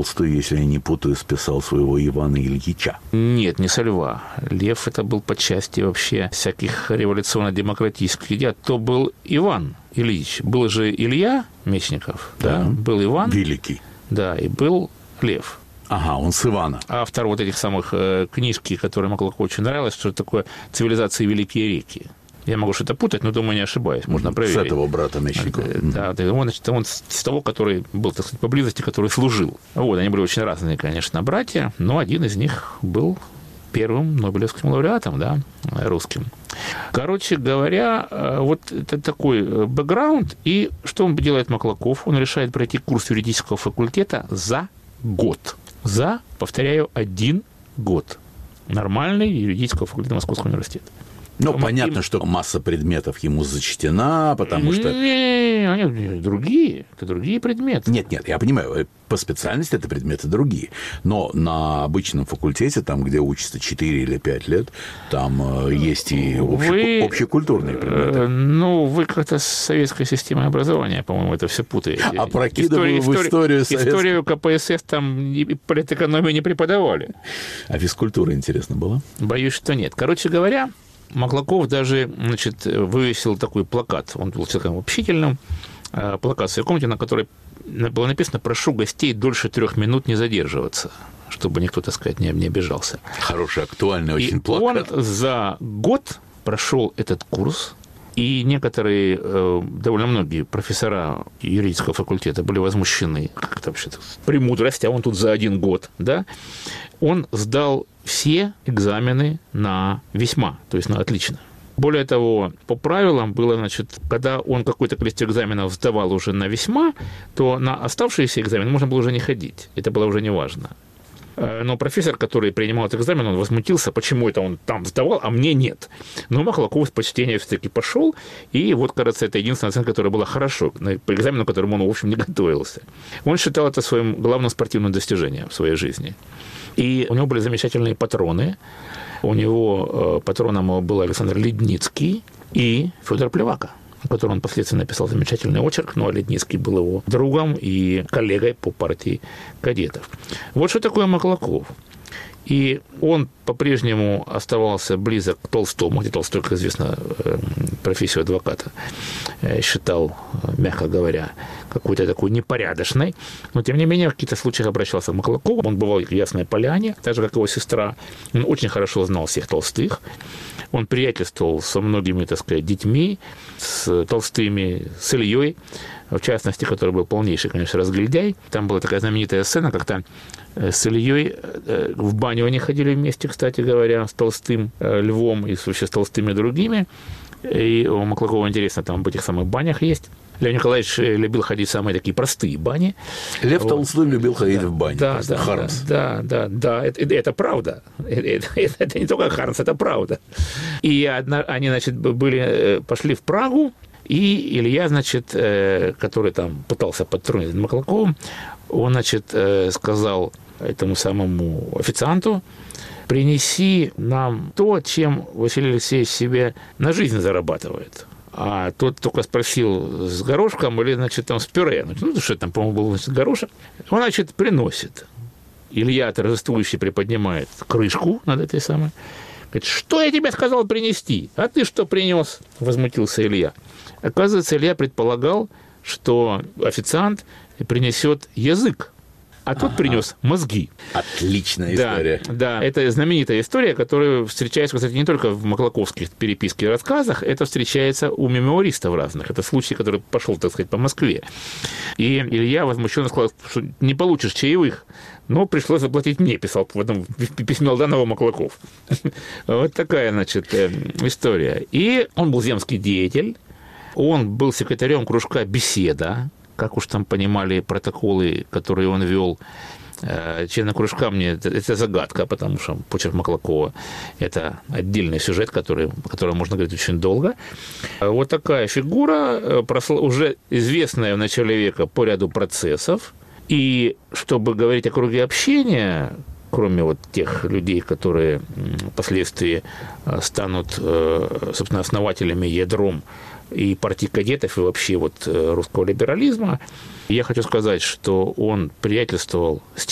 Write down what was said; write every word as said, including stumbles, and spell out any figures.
Толстой, если я не путаю, списал своего Ивана Ильича? Нет, не со Льва. Лев это был по части вообще всяких революционно-демократических идей. То был Иван Ильич. Был же Илья Мечников, да. Да? Был Иван. Великий. Да, и был Лев. Ага, он с Ивана. Автор вот этих самых э, книжки, которые Маклакову очень нравилось, что такое «Цивилизация и великие реки». Я могу что-то путать, но, думаю, не ошибаюсь. Можно проверить. С этого брата Мечникова. Да, да, он, значит, он с того, который был, так сказать, поблизости, который служил. Вот, они были очень разные, конечно, братья, но один из них был первым Нобелевским лауреатом, да, русским. Короче говоря, вот это такой бэкграунд. И что он делает Маклаков? Он решает пройти курс юридического факультета за год. За, повторяю, один год. Нормальный юридического факультета Московского университета. Ну, понятно, им... что масса предметов ему зачтена, потому что... Не, они другие, это другие предметы. Нет, нет, я понимаю, по специальности это предметы другие, но на обычном факультете, там, где учатся четыре или пять лет, там есть и общек... вы... общекультурные предметы. Ну, вы как-то с советской системой образования, по-моему, это все путаете. Опрокидываю историю, в историю советскую. Историю ка пэ эс эс там и политэкономию не преподавали. А физкультура, интересно, была? Боюсь, что нет. Короче говоря... Маклаков даже, значит, вывесил такой плакат, он был человеком общительным, плакат в своей комнате, на которой было написано «Прошу гостей дольше трех минут не задерживаться», чтобы никто, так сказать, не, не обижался. Хороший, актуальный очень и плакат. Он за год прошел этот курс, и некоторые, довольно многие профессора юридического факультета были возмущены, как это вообще-то, премудрость, а он тут за один год, да, он сдал все экзамены на весьма, то есть на отлично. Более того, по правилам было, значит, когда он какое-то количество экзаменов сдавал уже на весьма, то на оставшиеся экзамены можно было уже не ходить. Это было уже не важно. Но профессор, который принимал этот экзамен, он возмутился, почему это он там сдавал, а мне нет. Но Маклаков с почтения все-таки пошел, и вот, кажется, это единственная оценка, которая была хорошо, по экзамену, к которому он, в общем, не готовился. Он считал это своим главным спортивным достижением в своей жизни. И у него были замечательные патроны. У него патроном был Александр Ледницкий и Федор Плевака, о котором он впоследствии написал замечательный очерк, но Ледницкий был его другом и коллегой по партии кадетов. Вот что такое Маклаков. И он по-прежнему оставался близок к Толстому, где Толстой, как известно, профессию адвоката считал, мягко говоря, какой-то такой непорядочной. Но, тем не менее, в каких-то случаях обращался к Маклакову. Он бывал в Ясной Поляне, так же, как его сестра. Он очень хорошо знал всех Толстых. Он приятельствовал со многими, так сказать, детьми, с Толстыми, с Ильей, в частности, который был полнейший, конечно, разгильдяй. Там была такая знаменитая сцена, как-то с Ильей в баню они ходили вместе, кстати говоря, с Толстым Львом и вообще с Толстыми другими. И у Маклакова интересно, там в этих самых банях есть. Лев Николаевич любил ходить в самые такие простые бани. Лев вот. Толстой любил ходить да, в бане. Да, да, Хармс. Да, да, да, это, это, это правда. Это, это, это не только Хармс, это правда. И одна, они, значит, были, пошли в Прагу, и Илья, значит, который там пытался подтрунить Маклаковым, он, значит, сказал этому самому официанту: принеси нам то, чем Василий Алексеевич себе на жизнь зарабатывает. А тот только спросил, с горошком или, значит, там с пюре. Ну, что там, по-моему, был, значит, горошек. Он, значит, приносит. Илья торжествующе приподнимает крышку над этой самой. Говорит: что я тебе сказал принести? А ты что принес? Возмутился Илья. Оказывается, Илья предполагал, что официант принесет язык, а тот ага. принес мозги. Отличная да, история. Да, это знаменитая история, которая встречается, кстати, не только в маклаковских переписках и рассказах, это встречается у мемуаристов разных. Это случай, который пошел, так сказать, по Москве. И Илья возмущенно сказал, что не получишь чаевых, но пришлось заплатить мне, писал в этом письме Алданова Маклаков. Вот такая, значит, история. И он был земский деятель, он был секретарем кружка «Беседа», как уж там понимали протоколы, которые он вел. Члены кружка мне это, это загадка, потому что почерк Маклакова – это отдельный сюжет, который, о котором можно говорить очень долго. Вот такая фигура, уже известная в начале века по ряду процессов. И чтобы говорить о круге общения, кроме вот тех людей, которые впоследствии станут, собственно, основателями, ядром и партии кадетов, и вообще вот русского либерализма, я хочу сказать, что он приятельствовал с